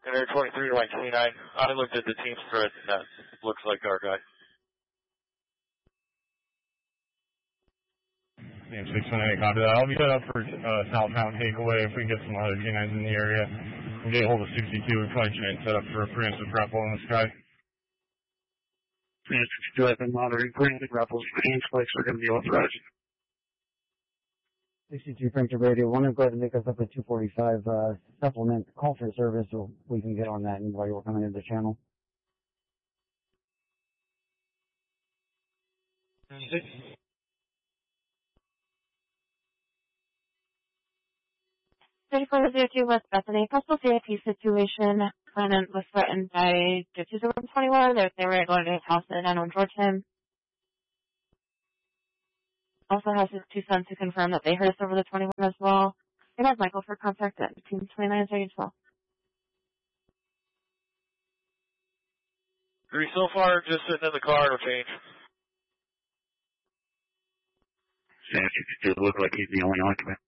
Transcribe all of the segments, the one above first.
And they're 23 to line 29. I looked at the team's thread, and that looks like our guy. Yeah, 618, copy that. I'll be set up for southbound takeaway if we get some other G9s in the area. We'll get a hold of 62. We'll probably try and set up for a preemptive grapple in the sky. And 62, I've been monitoring preemptive grapples for hand spikes are going to be authorized. 62 Frankfurt Radio. Want to go ahead and make us up a 245 supplement call for service so we can get on that and while you're coming into the channel. West Bethany. Possible VIP situation. Client was threatened by gypsies over 21. They were going to his house in unknown Georgetown. Also has his two sons to confirm that they heard us over the 21 as well. They have Michael for contact at between 29 and 30 as well. 3 so far, just sitting in the car, no change. Sam 62, look like he's the only occupant.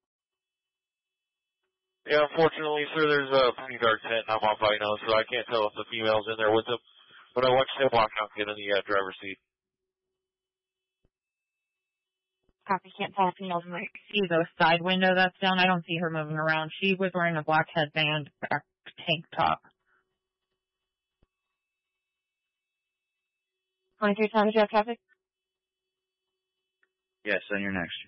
Yeah, unfortunately, sir, there's a pretty dark tent. I'm off by now, so I can't tell if the female's in there with him. But I watched him walk out and get in the driver's seat. Copy, can't tell if female's in there. See the side window that's down? I don't see her moving around. She was wearing a black headband, black tank top. 23 times, you have traffic? Yes, then you're next.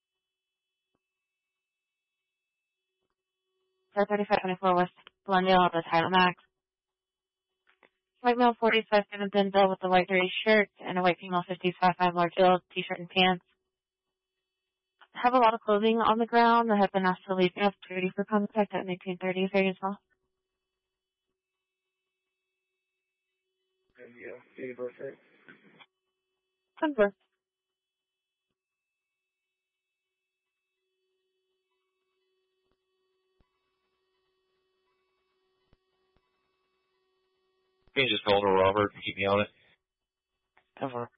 3524 West Glendale on the Title Max. White male 45 7 thin bill with a white dirty shirt and a white female 55 large bill, t-shirt and pants. Have a lot of clothing on the ground. I have been asked to leave. You have security for contact at 1930 if as well. And yeah, date of birth, right? Confirm. Can you just call to Robert and keep me on it? Over.